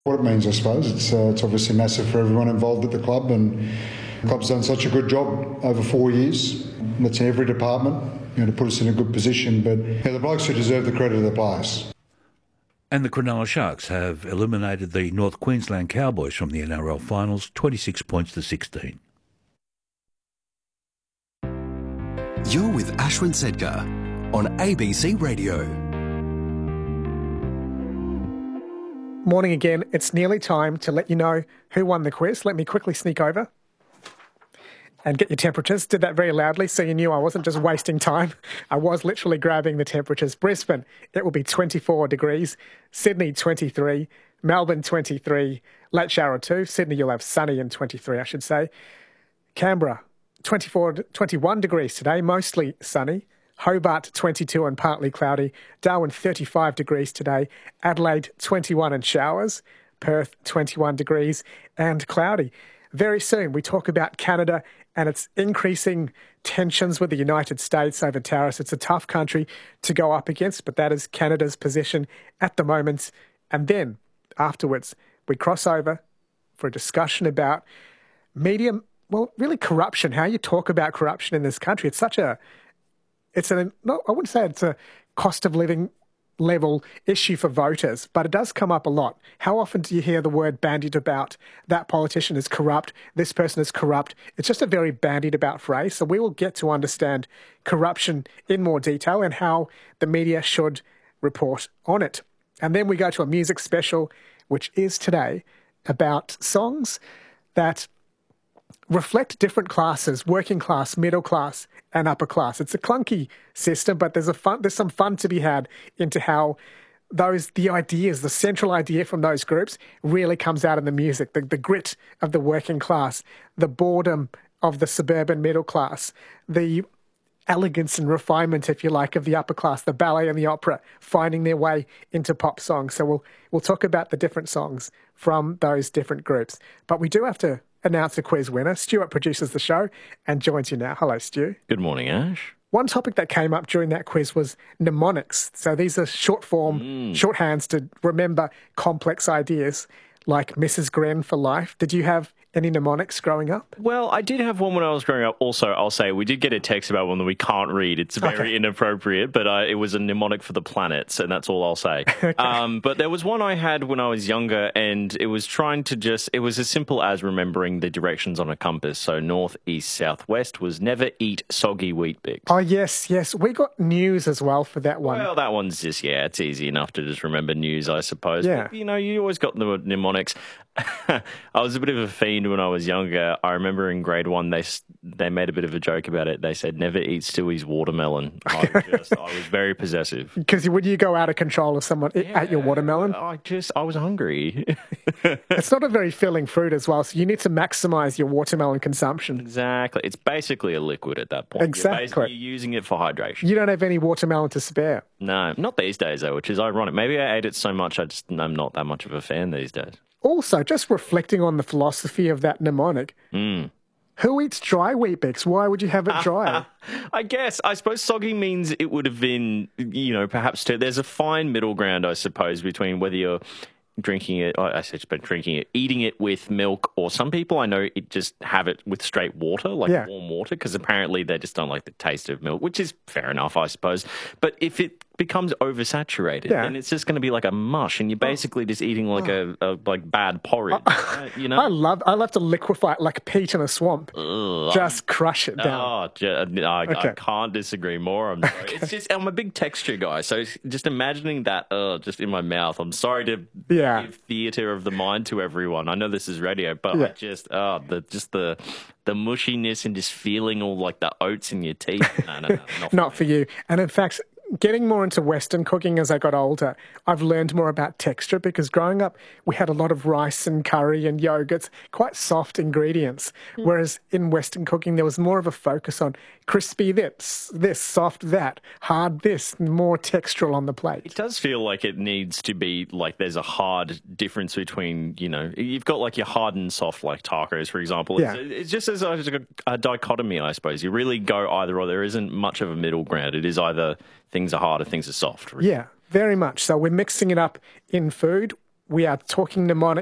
What it means, I suppose, it's obviously massive for everyone involved at the club, and the club's done such a good job over 4 years. That's in every department, to put us in a good position. But the blokes who deserve the credit are the players. And the Cronulla Sharks have eliminated the North Queensland Cowboys from the NRL finals, 26 points to 16. You're with Ashwin Sedgar on ABC Radio. Morning again. It's nearly time to let you know who won the quiz. Let me quickly sneak over and get your temperatures. Did that very loudly so you knew I wasn't just wasting time. I was literally grabbing the temperatures. Brisbane, it will be 24 degrees. Sydney, 23. Melbourne, 23. Lake Shara 2. Sydney, you'll have sunny and 23, I should say. Canberra, 21 degrees today, mostly sunny. Hobart, 22 and partly cloudy. Darwin, 35 degrees today. Adelaide, 21 and showers. Perth, 21 degrees and cloudy. Very soon, we talk about Canada and its increasing tensions with the United States over tariffs. It's a tough country to go up against, but that is Canada's position at the moment. And then, afterwards, we cross over for a discussion about media, well, really corruption, how you talk about corruption in this country. I wouldn't say it's a cost of living level issue for voters, but it does come up a lot. How often do you hear the word bandied about, that politician is corrupt, this person is corrupt? It's just a very bandied about phrase. So we will get to understand corruption in more detail and how the media should report on it. And then we go to a music special, which is today about songs that reflect different classes: working class, middle class, and upper class. It's a clunky system, but there's some fun to be had into how the central idea from those groups really comes out in the music. The grit of the working class, the boredom of the suburban middle class, the elegance and refinement, if you like, of the upper class, the ballet and the opera finding their way into pop songs. So we'll talk about the different songs from those different groups. But we do have to announce a quiz winner. Stuart produces the show and joins you now. Hello, Stu. Good morning, Ash. One topic that came up during that quiz was mnemonics. So these are shorthands to remember complex ideas, like Mrs. Gren for life. Did you have any mnemonics growing up? Well, I did have one when I was growing up. Also, I'll say we did get a text about one that we can't read. It's very inappropriate, but it was a mnemonic for the planets, and that's all I'll say. Okay. But there was one I had when I was younger, and it was it was as simple as remembering the directions on a compass. So north, east, south, west was never eat soggy wheat bix. Oh, yes. We got news as well for that one. Well, that one's just, it's easy enough to just remember news, I suppose. Yeah. But, you always got the mnemonics. I was a bit of a fiend when I was younger. I remember in grade 1 they made a bit of a joke about it. They said, never eat Stewie's watermelon. I was very possessive. Because would you go out of control if someone ate your watermelon? I was hungry. It's not a very filling fruit as well, so you need to maximise your watermelon consumption. Exactly. It's basically a liquid at that point. Exactly. You're using it for hydration. You don't have any watermelon to spare. No, not these days though, which is ironic. Maybe I ate it so much I'm not that much of a fan these days. Also, just reflecting on the philosophy of that mnemonic, who eats dry wheat bix? Why would you have it dry? I suppose soggy means it would have been, perhaps there's a fine middle ground, I suppose, between whether you're drinking it, eating it with milk, or some people I know just have it with straight water, warm water, because apparently they just don't like the taste of milk, which is fair enough, I suppose. But if it becomes oversaturated, then it's just going to be like a mush, and you're basically just eating like a bad porridge. I love to liquefy it like peat in a swamp. Just crush it down. I can't disagree more. I'm sorry. It's just, I'm a big texture guy, so just imagining that just in my mouth. I'm sorry to give theatre of the mind to everyone. I know this is radio, but I just the mushiness and just feeling all like the oats in your teeth. No, not for you. And in fact, getting more into Western cooking as I got older, I've learned more about texture, because growing up, we had a lot of rice and curry and yogurts, quite soft ingredients. Whereas in Western cooking, there was more of a focus on crispy this, soft that, hard this, more textural on the plate. It does feel like it needs to be like there's a hard difference between, you've got like your hard and soft, like tacos, for example. Yeah. It's just as a dichotomy, I suppose. You really go either or. There isn't much of a middle ground. It is either things are hard or things are soft. Really. Yeah, very much. So we're mixing it up in food. We are talking mnemonics.